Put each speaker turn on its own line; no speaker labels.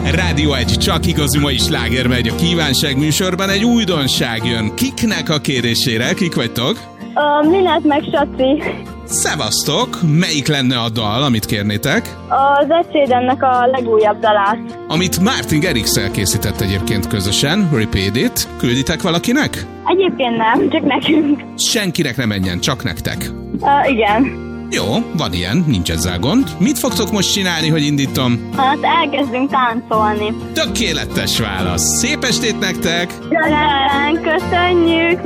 Rádió 1, csak igazi mai sláger megy a kívánság műsorban, egy újdonság jön. Kiknek a kérésére? Kik vagytok?
Linát meg Saci.
Szevasztok! Melyik lenne a dal, amit kérnétek?
Az Ed Sheerannek a legújabb dalát.
Amit Martin Garrix-el készített egyébként közösen, Repeat It. Külditek valakinek?
Egyébként nem, csak nekünk.
Senkinek ne menjen, csak nektek.
Igen.
Jó, van ilyen, nincs ezzel gond. Mit fogtok most csinálni, hogy indítom?
Hát elkezdünk táncolni.
Tökéletes válasz. Szép estét nektek!
Köszönjük!